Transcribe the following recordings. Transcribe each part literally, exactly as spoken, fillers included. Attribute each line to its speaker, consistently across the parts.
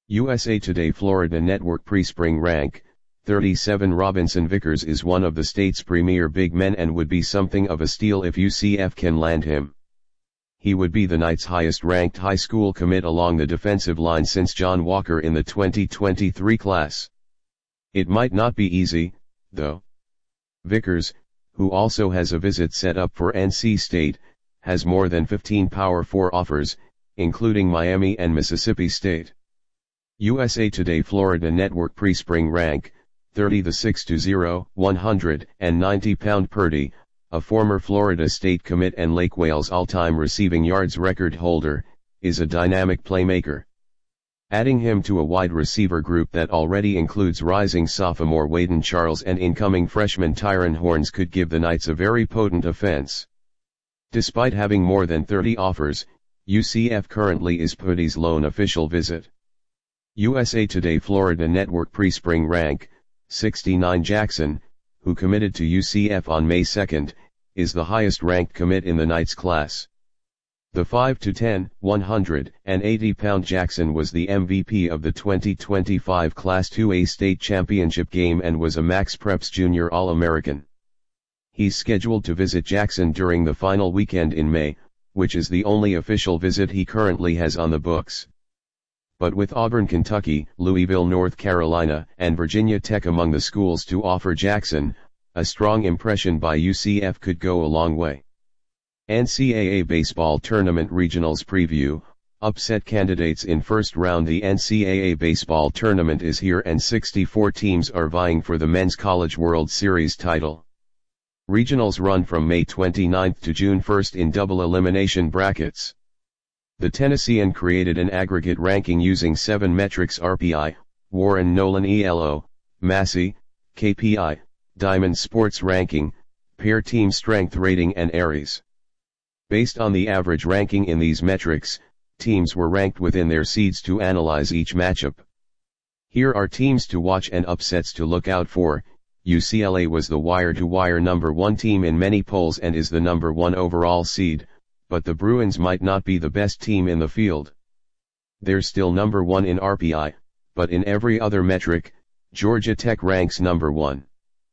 Speaker 1: U S A Today Florida Network Pre-Spring Rank, thirty-seven Robinson Vickers is one of the state's premier big men and would be something of a steal if U C F can land him. He would be the Knights' highest-ranked high school commit along the defensive line since John Walker in the twenty twenty-three class. It might not be easy, though. Vickers, who also has a visit set up for N C State, has more than fifteen Power Four offers, including Miami and Mississippi State. U S A Today Florida Network Pre-Spring Rank, thirty the six to zero, one hundred ninety pound Purdy, a former Florida State commit and Lake Wales all-time receiving yards record holder, is a dynamic playmaker. Adding him to a wide receiver group that already includes rising sophomore Waden Charles and incoming freshman Tyron Horns could give the Knights a very potent offense. Despite having more than thirty offers, U C F currently is Purdy's lone official visit. U S A Today Florida Network Pre-Spring Rank, sixty-nine Jackson, who committed to U C F on May second, is the highest-ranked commit in the Knights class. The five to ten, one hundred eighty pound Jackson was the M V P of the twenty twenty-five Class two A state championship game and was a Max Preps Junior All-American. He's scheduled to visit Jackson during the final weekend in May, which is the only official visit he currently has on the books. But with Auburn, Kentucky, Louisville, North Carolina, and Virginia Tech among the schools to offer Jackson, a strong impression by U C F could go a long way. N C double A Baseball Tournament Regionals Preview, Upset Candidates in First Round. The N C double A Baseball Tournament is here and sixty-four teams are vying for the Men's College World Series title. Regionals run from May twenty-ninth to June first in double elimination brackets. The Tennessean created an aggregate ranking using seven metrics: R P I, Warren Nolan E L O, Massey, K P I, Diamond Sports Ranking, Pair Team Strength Rating and Aries. Based on the average ranking in these metrics, teams were ranked within their seeds to analyze each matchup. Here are teams to watch and upsets to look out for. U C L A was the wire-to-wire number one team in many polls and is the number one overall seed, but the Bruins might not be the best team in the field. They're still number one in R P I, but in every other metric, Georgia Tech ranks number one.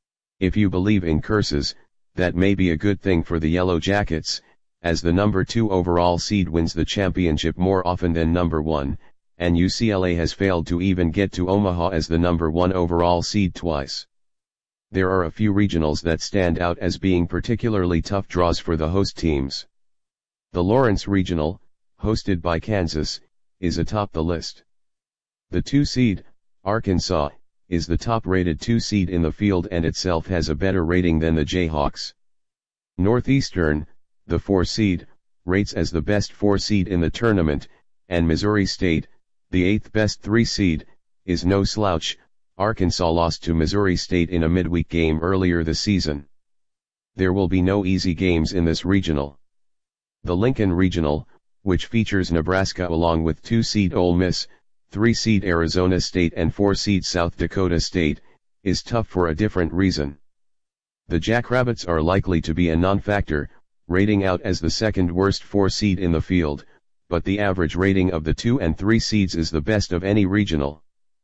Speaker 1: If you believe in curses, that may be a good thing for the Yellow Jackets, as the number two overall seed wins the championship more often than number one, and U C L A has failed to even get to Omaha as the number one overall seed twice. There are a few regionals that stand out as being particularly tough draws for the host teams. The Lawrence Regional, hosted by Kansas, is atop the list. The two seed, Arkansas, is the top-rated two seed in the field and itself has a better rating than the Jayhawks. Northeastern, the four seed, rates as the best four seed in the tournament, and Missouri State, the eighth best three seed, is no slouch. Arkansas lost to Missouri State in a midweek game earlier this season. There will be no easy games in this regional. The Lincoln Regional, which features Nebraska along with two seed Ole Miss, three seed Arizona State and four seed South Dakota State, is tough for a different reason. The Jackrabbits are likely to be a non-factor, rating out as the second worst four seed in the field, but the average rating of the two and three seeds is the best of any regional.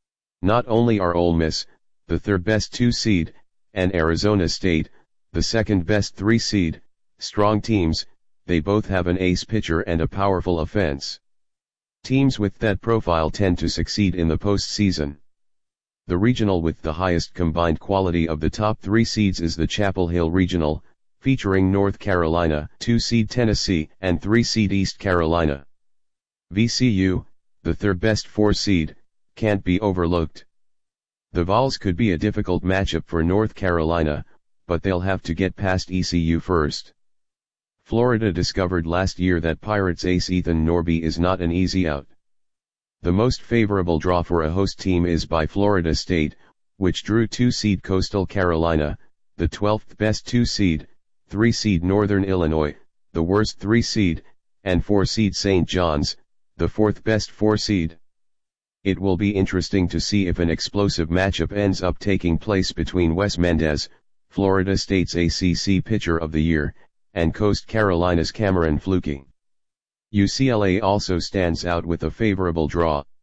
Speaker 1: Not only are Ole Miss, the third best two seed, and Arizona State, the second best three seed, strong teams, they both have an ace pitcher and a powerful offense. Teams with that profile tend to succeed in the postseason. The regional with the highest combined quality of the top three seeds is the Chapel Hill Regional, featuring North Carolina, two seed Tennessee, and three seed East Carolina. V C U, the third best four seed, can't be overlooked. The Vols could be a difficult matchup for North Carolina, but they'll have to get past E C U first. Florida discovered last year that Pirates ace Ethan Norby is not an easy out. The most favorable draw for a host team is by Florida State, which drew two seed Coastal Carolina, the twelfth best two seed, three seed Northern Illinois, the worst three seed, and four seed Saint John's, the fourth best four seed. It will be interesting to see if an explosive matchup ends up taking place between Wes Mendez, Florida State's A C C Pitcher of the Year, and Coast Carolina's Cameron Flukie. U C L A also stands out with a favorable draw,